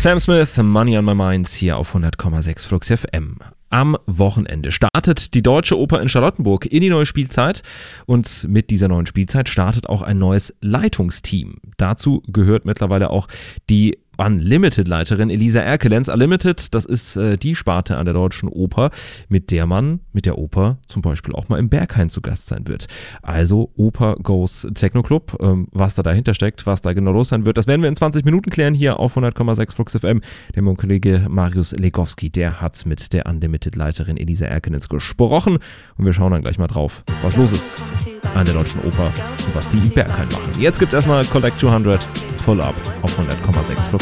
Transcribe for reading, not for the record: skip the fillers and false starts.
Sam Smith, Money on My Mind hier auf 100,6 Flux FM. Am Wochenende startet die Deutsche Oper in Charlottenburg in die neue Spielzeit und mit dieser neuen Spielzeit startet auch ein neues Leitungsteam. Dazu gehört mittlerweile auch die Unlimited-Leiterin Elisa Erkelenz. Unlimited, das ist die Sparte an der Deutschen Oper, mit der man mit der Oper zum Beispiel auch mal im Berghain zu Gast sein wird. Also Oper Goes Techno Club, was da dahinter steckt, was da genau los sein wird, das werden wir in 20 Minuten klären hier auf 100,6 Flux FM. Der mein Kollege Marius Legowski, der hat mit der Unlimited-Leiterin Elisa Erkelenz gesprochen und wir schauen dann gleich mal drauf, was los ist an der Deutschen Oper und was die im Berghain machen. Jetzt gibt's erstmal Collect 200 Pull Up auf 100,6 Flux.